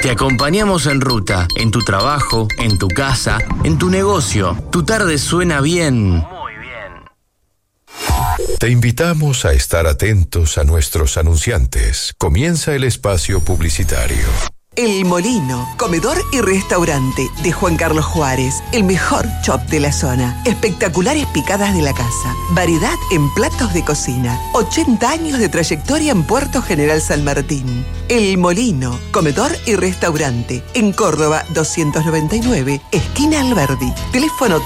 Te acompañamos en ruta, en tu trabajo, en tu casa, en tu negocio. Tu tarde suena bien. Muy bien. Te invitamos a estar atentos a nuestros anunciantes. Comienza el espacio publicitario. El Molino, comedor y restaurante de Juan Carlos Juárez, el mejor chop de la zona. Espectaculares picadas de la casa, variedad en platos de cocina. 80 años de trayectoria en Puerto General San Martín. El Molino, comedor y restaurante, en Córdoba 299, esquina Alberdi. Teléfono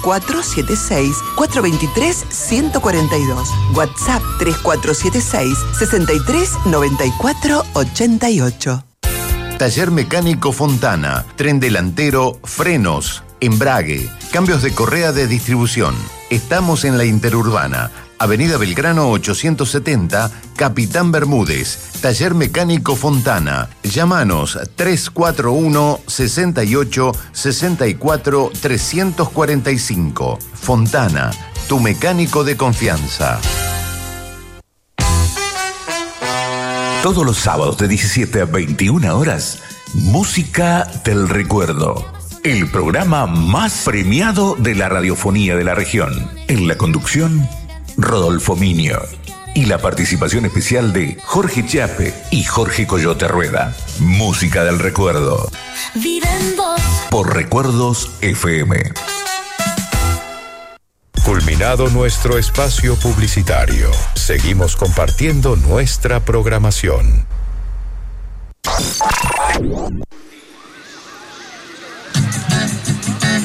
3476-423-142. WhatsApp 3476-639488. Taller Mecánico Fontana, tren delantero, frenos, embrague, cambios de correa de distribución. Estamos en la Interurbana, Avenida Belgrano 870, Capitán Bermúdez. Taller Mecánico Fontana. Llámanos 341 68 64 345. Fontana, tu mecánico de confianza. Todos los sábados de 17 a 21 horas, Música del Recuerdo. El programa más premiado de la radiofonía de la región. En la conducción, Rodolfo Miño. Y la participación especial de Jorge Chiappe y Jorge Coyote Rueda. Música del Recuerdo. Vive en vos. Por Recuerdos FM. Culminado nuestro espacio publicitario, seguimos compartiendo nuestra programación.